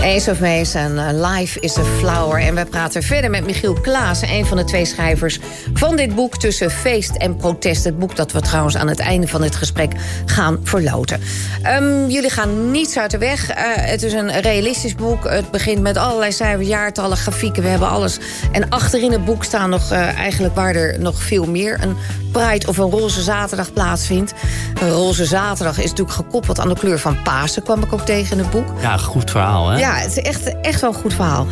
Ace of Base en Life is a Flower. En we praten verder met Michiel Klaassen, een van de 2 schrijvers van dit boek Tussen Feest en Protest. Het boek dat we trouwens aan het einde van dit gesprek gaan verloten. Jullie gaan niets uit de weg. Het is een realistisch boek. Het begint met allerlei cijfers, jaartallen, grafieken. We hebben alles. En achterin het boek staan nog eigenlijk waar er nog veel meer een Pride of een Roze Zaterdag plaatsvindt. Een Roze Zaterdag is natuurlijk gekoppeld aan de kleur van Pasen, kwam ik ook tegen in het boek. Ja, goed verhaal, hè? Ja, het is echt wel een goed verhaal.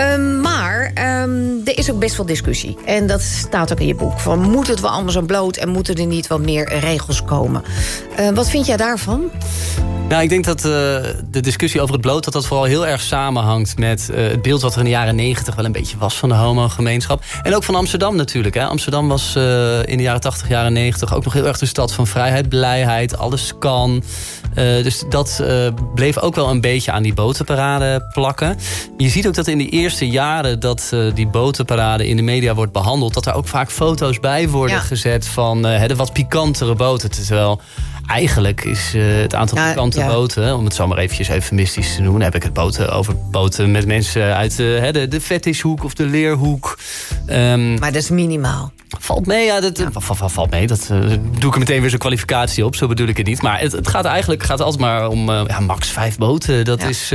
Maar er is ook best wel discussie. En dat staat ook in je boek. Van, moet het wel allemaal zo bloot en moeten er niet wat meer regels komen? Wat vind jij daarvan? Nou, ik denk dat de discussie over het bloot dat vooral heel erg samenhangt met het beeld wat er in de jaren 90 wel een beetje was van de homogemeenschap. En ook van Amsterdam natuurlijk. Hè. Amsterdam was in de jaren 80, jaren 90 ook nog heel erg de stad van vrijheid, blijheid, alles kan. Dus dat bleef ook wel een beetje aan die botenparade plakken. Je ziet ook dat in de eerste jaren dat die botenparade in de media wordt behandeld, dat er ook vaak foto's bij worden gezet van de wat pikantere boten. Terwijl eigenlijk is het aantal pikante boten, om het zo maar eventjes eufemistisch te noemen, heb ik het over boten met mensen uit de fetishhoek of de leerhoek. Maar dat is minimaal. Valt mee, ja. Valt mee. Dat doe ik er meteen weer zo'n kwalificatie op. Zo bedoel ik het niet. Maar het gaat altijd maar om max 5 boten. Dat is,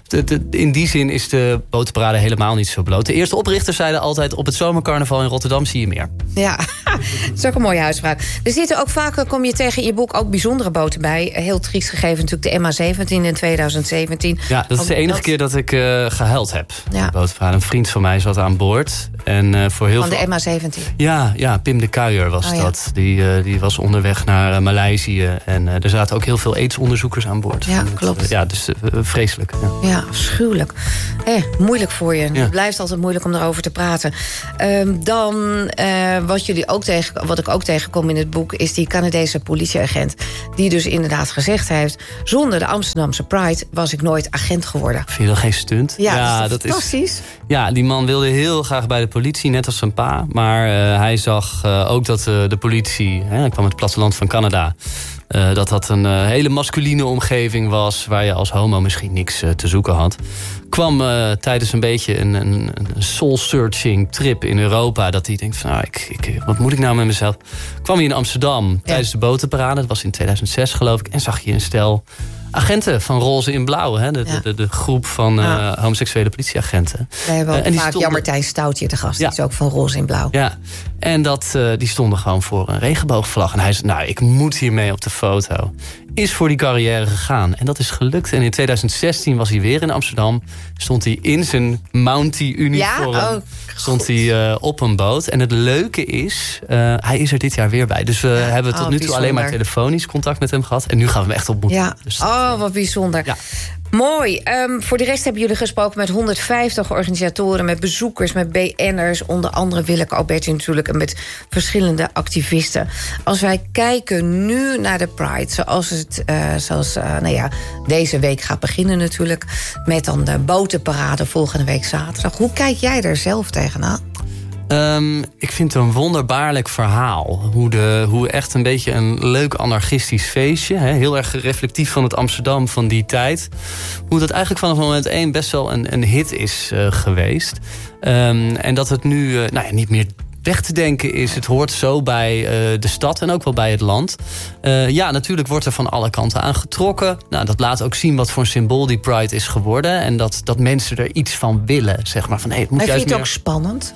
in die zin is de botenparade helemaal niet zo bloot. De eerste oprichters zeiden altijd, op het zomercarnaval in Rotterdam zie je meer. Ja, dat is ook een mooie uitspraak. Er zitten ook vaak, kom je tegen in je boek ook bijzondere boten bij. Heel triest gegeven natuurlijk de MH17 in 2017. Ja, dat is de enige keer dat ik gehuild heb. Ja. Een vriend van mij zat aan boord. En voor heel van veel... de MH17? Ja, Pim de Kuijer was dat. Die was onderweg naar Maleisië. En er zaten ook heel veel AIDS-onderzoekers aan boord. Ja, klopt. Dus vreselijk. Ja, afschuwelijk. Moeilijk voor je. Het blijft altijd moeilijk om erover te praten. Wat ik ook tegenkom in het boek is die Canadese politieagent, die dus inderdaad gezegd heeft, zonder de Amsterdamse Pride was ik nooit agent geworden. Vind je dat geen stunt? Ja, dat is fantastisch. Ja, die man wilde heel graag bij de politie, net als zijn pa. Maar hij zag ook dat de politie, hij kwam uit het platteland van Canada, dat een hele masculine omgeving was, waar je als homo misschien niks te zoeken had. Kwam tijdens een beetje een soul-searching trip in Europa, dat hij denkt van, wat moet ik nou met mezelf? Kwam hij in Amsterdam tijdens de botenparade, dat was in 2006 geloof ik, en zag je een stel agenten van Roze in Blauw, hè? De groep van homoseksuele politieagenten. We hebben ook vaak Jan-Martijn Stout hier te gast. Die is ook van Roze in Blauw. Ja, en die stonden gewoon voor een regenboogvlag. En hij zei, ik moet hiermee op de foto. Is voor die carrière gegaan. En dat is gelukt. En in 2016 was hij weer in Amsterdam. Stond hij in zijn Mountie-uniform. Stond hij op een boot. En het leuke is, hij is er dit jaar weer bij. Dus we hebben tot nu toe alleen maar telefonisch contact met hem gehad. En nu gaan we hem echt ontmoeten. Ja. Dus wat bijzonder. Ja. Mooi. Voor de rest hebben jullie gesproken met 150 organisatoren, met bezoekers, met BN'ers. Onder andere Willeke Alberti natuurlijk en met verschillende activisten. Als wij kijken nu naar de Pride, zoals deze week gaat beginnen natuurlijk, met dan de botenparade volgende week zaterdag. Hoe kijk jij daar zelf tegenaan? Ik vind het een wonderbaarlijk verhaal. Hoe echt een beetje een leuk anarchistisch feestje, heel erg reflectief van het Amsterdam van die tijd, hoe dat eigenlijk vanaf moment 1 best wel een hit is geweest. En dat het nu niet meer weg te denken is. Het hoort zo bij de stad en ook wel bij het land. Natuurlijk wordt er van alle kanten aan getrokken. Dat laat ook zien wat voor een symbool die Pride is geworden. En dat mensen er iets van willen. Zeg maar van, het moet juist vind je het ook spannend?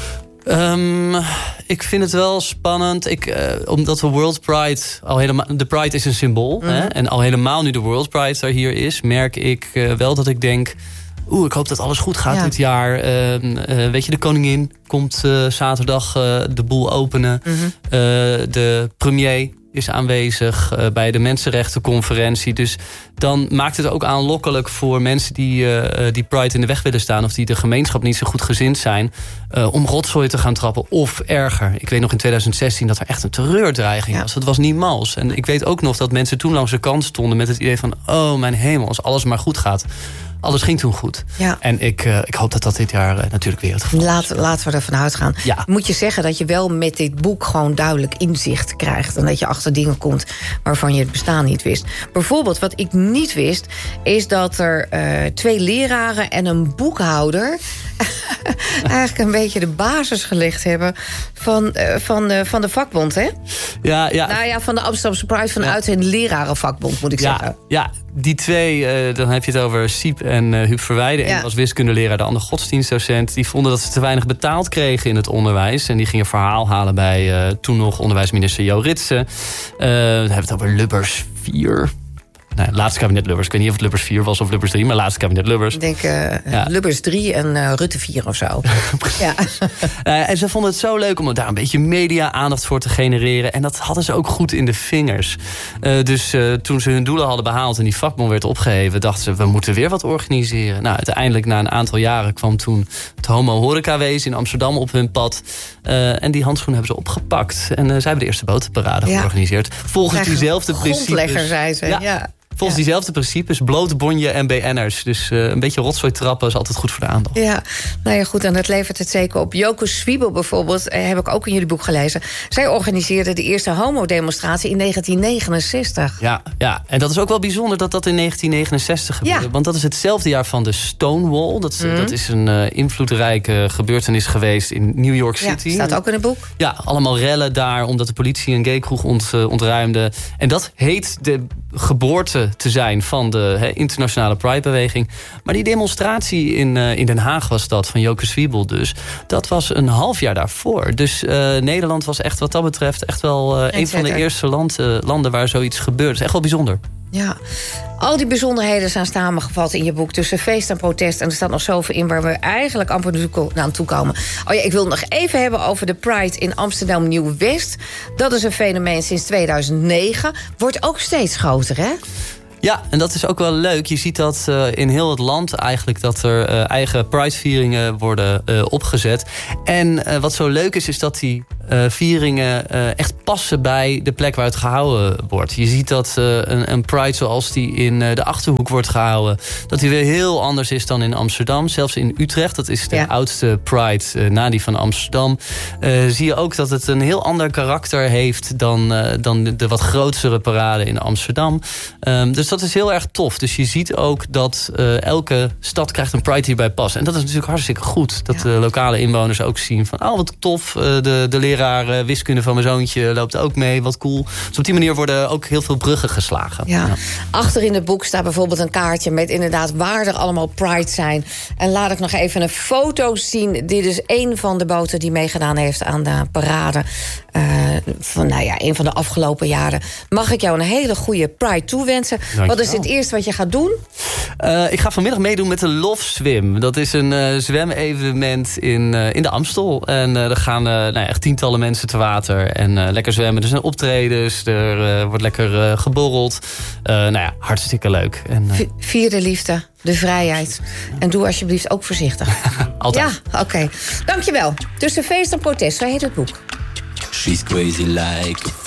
Ik vind het wel spannend. Omdat de World Pride al helemaal, de Pride is een symbool. Hè? En al helemaal nu de World Pride er hier is, merk ik wel dat ik denk, ik hoop dat alles goed gaat dit jaar. Weet je, de koningin komt zaterdag de boel openen. De premier is aanwezig bij de Mensenrechtenconferentie. Dus dan maakt het ook aanlokkelijk voor mensen die Pride in de weg willen staan, of die de gemeenschap niet zo goed gezind zijn, om rotzooi te gaan trappen of erger. Ik weet nog in 2016 dat er echt een terreurdreiging was. Dat was niet mals. En ik weet ook nog dat mensen toen langs de kant stonden met het idee van, oh mijn hemel, als alles maar goed gaat. alles ging toen goed. Ja. En ik hoop dat dat dit jaar natuurlijk weer het geval is. Laten we ervan uitgaan. Ja. Moet je zeggen dat je wel met dit boek gewoon duidelijk inzicht krijgt. En dat je achter dingen komt waarvan je het bestaan niet wist. Bijvoorbeeld, wat ik niet wist, is dat er 2 leraren en een boekhouder eigenlijk een beetje de basis gelegd hebben van de vakbond, hè? Ja. Nou ja, van de Amsterdamse Pride vanuit hun lerarenvakbond, moet ik zeggen. Ja, die 2, dan heb je het over Siep en Huub Verwijden. Ja. Eén was wiskundeleraar, de ander godsdienstdocent. Die vonden dat ze te weinig betaald kregen in het onderwijs. En die gingen verhaal halen bij toen nog onderwijsminister Jo Ritsen. Dan hebben we het over Lubbers 4... Nou, laatste kabinet Lubbers. Ik weet niet of het Lubbers 4 was of Lubbers 3, maar laatste kabinet Lubbers. Ik denk Lubbers 3 en Rutte 4 of zo. Ja. En ze vonden het zo leuk om daar een beetje media-aandacht voor te genereren. En dat hadden ze ook goed in de vingers. Dus toen ze hun doelen hadden behaald en die vakbond werd opgeheven, dachten ze, we moeten weer wat organiseren. Nou, uiteindelijk na een aantal jaren kwam toen het homo-horecawezen in Amsterdam op hun pad. En die handschoen hebben ze opgepakt. En zij hebben de eerste botenparade georganiseerd. Volgens diezelfde principes. Grondlegger, zei ze. Ja. Volgens diezelfde principes, bloot, bonje en BN'ers. Dus een beetje rotzooi trappen is altijd goed voor de aandacht. Ja, nou ja, goed, en dat levert het zeker op. Joke Zwiebel bijvoorbeeld, heb ik ook in jullie boek gelezen. Zij organiseerde de eerste homodemonstratie in 1969. Ja, en dat is ook wel bijzonder dat dat in 1969 gebeurde. Ja. Want dat is hetzelfde jaar van de Stonewall. Dat is een invloedrijke gebeurtenis geweest in New York City. Ja, staat ook in het boek. Ja, allemaal rellen daar, omdat de politie een gaykroeg ontruimde. En dat heet de geboorte te zijn van de internationale Pride-beweging. Maar die demonstratie in Den Haag was dat, van Joke Zwiebel dus. Dat was een half jaar daarvoor. Dus Nederland was echt wat dat betreft echt wel een van de eerste landen waar zoiets gebeurde. Dat is echt wel bijzonder. Ja, al die bijzonderheden zijn samengevat in je boek tussen feest en protest. En er staat nog zoveel in waar we eigenlijk amper aan toekomen. Oh ja, ik wil het nog even hebben over de Pride in Amsterdam Nieuw-West. Dat is een fenomeen sinds 2009. Wordt ook steeds groter, hè? Ja, en dat is ook wel leuk. Je ziet dat in heel het land eigenlijk dat er eigen Pride-vieringen worden opgezet. En wat zo leuk is dat die vieringen echt passen bij de plek waar het gehouden wordt. Je ziet dat een Pride zoals die in de Achterhoek wordt gehouden, dat die weer heel anders is dan in Amsterdam. Zelfs in Utrecht, dat is de oudste Pride na die van Amsterdam. Zie je ook dat het een heel ander karakter heeft dan de wat grotere parade in Amsterdam. Dus dat is heel erg tof. Dus je ziet ook dat elke stad krijgt een Pride die bij past. En dat is natuurlijk hartstikke goed. Dat de lokale inwoners ook zien van, oh wat tof, de leraar wiskunde van mijn zoontje loopt ook mee, wat cool. Dus op die manier worden ook heel veel bruggen geslagen. Ja. Achter in het boek staat bijvoorbeeld een kaartje met inderdaad waar er allemaal Pride zijn. En laat ik nog even een foto zien. Dit is een van de boten die meegedaan heeft aan de parade van een van de afgelopen jaren. Mag ik jou een hele goede Pride toewensen? Wat is het eerste wat je gaat doen? Ik ga vanmiddag meedoen met de Love Swim. Dat is een zwemevenement in de Amstel. En er gaan echt tientallen mensen te water en lekker zwemmen. Er zijn optredens, er wordt lekker geborreld. Hartstikke leuk. En, vier de liefde, de vrijheid. En doe alsjeblieft ook voorzichtig. Altijd. Ja, oké. Dankjewel. Tussen feest en protest, zo heet het boek. She's crazy like